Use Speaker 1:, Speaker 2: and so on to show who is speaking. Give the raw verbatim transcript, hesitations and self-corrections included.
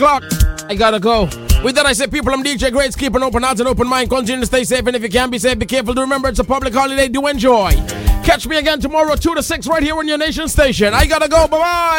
Speaker 1: o'clock. I gotta go. With that, I say, people, I'm D J Grades. Keep an open heart and open mind. Continue to stay safe. And if you can be safe, be careful. Do remember, it's a public holiday. Do enjoy. Catch me again tomorrow, two to six, right here on your nation station. I gotta go. Bye-bye.